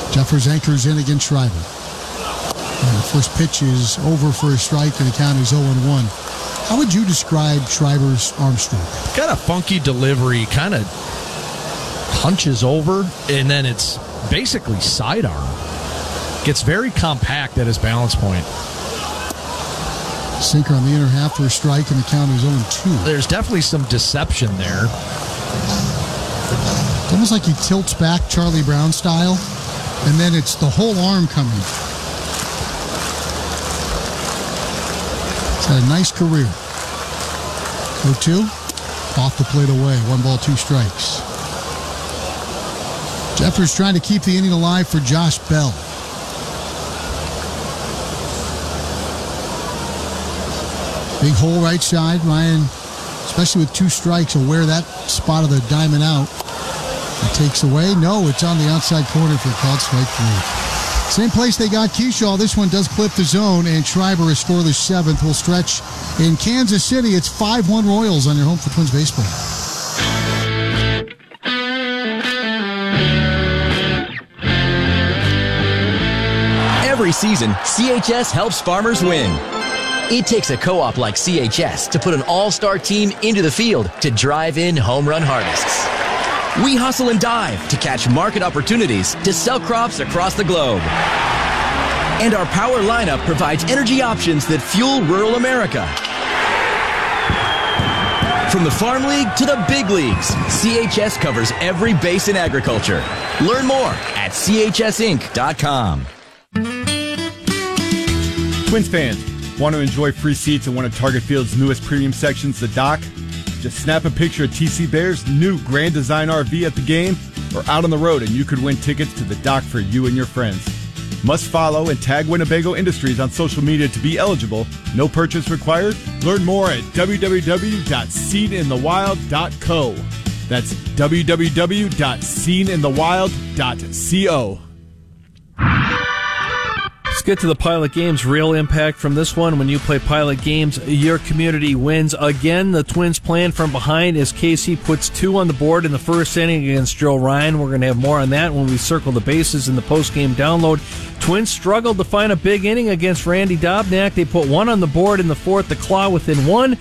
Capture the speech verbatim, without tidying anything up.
Jeffers anchors in against Schreiber. And the first pitch is over for a strike, and the count is oh and one. How would you describe Schreiber's arm stroke? Got a funky delivery, kind of hunches over, and then it's basically sidearm. Gets very compact at his balance point. Sinker on the inner half for a strike, and the count is oh and two. There's definitely some deception there. It's almost like he tilts back Charlie Brown style, and then it's the whole arm coming. He's had a nice career. oh two, off the plate away. One ball, two strikes. Jeffers trying to keep the inning alive for Josh Bell. Big hole right side. Ryan, especially with two strikes, will wear that spot of the diamond out. It takes away. No, it's on the outside corner for a called strike three. Same place they got Keyshaw. This one does clip the zone, and Schreiber is scoreless seventh. Will stretch in Kansas City. It's five one Royals on your home for Twins baseball. Every season, C H S helps farmers win. It takes a co-op like C H S to put an all-star team into the field to drive in home run harvests. We hustle and dive to catch market opportunities to sell crops across the globe. And our power lineup provides energy options that fuel rural America. From the Farm League to the big leagues, C H S covers every base in agriculture. Learn more at C H S inc dot com. Twins fans, want to enjoy free seats in one of Target Field's newest premium sections, the Dock? Just snap a picture of T C Bear's new Grand Design R V at the game or out on the road, and you could win tickets to the Dock for you and your friends. Must follow and tag Winnebago Industries on social media to be eligible. No purchase required. Learn more at w w w dot seen in the wild dot co. That's w w w dot seen in the wild dot co. Let's get to the Pilot Games. Real impact from this one. When you play Pilot Games, your community wins. Again, the Twins playing from behind as Casey puts two on the board in the first inning against Joe Ryan. We're going to have more on that when we circle the bases in the post-game download. Twins struggled to find a big inning against Randy Dobnak. They put one on the board in the fourth, the Claw within one.